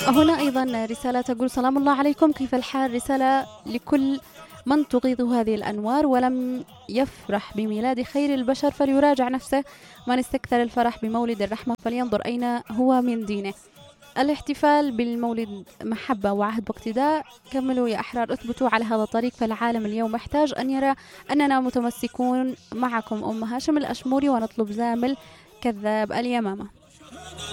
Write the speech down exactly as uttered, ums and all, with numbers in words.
هنا أيضا رسالة تقول: سلام الله عليكم، كيف الحال؟ رسالة لكل من تغيظه هذه الأنوار ولم يفرح بميلاد خير البشر فليراجع نفسه، من استكثر الفرح بمولد الرحمة فلينظر أين هو من دينه. الاحتفال بالمولد محبة وعهد واقتداء، كملوا يا أحرار، اثبتوا على هذا الطريق، فالعالم اليوم محتاج أن يرى أننا متمسكون معكم. أم هاشم الأشموري، ونطلب زامل كذاب اليمامة.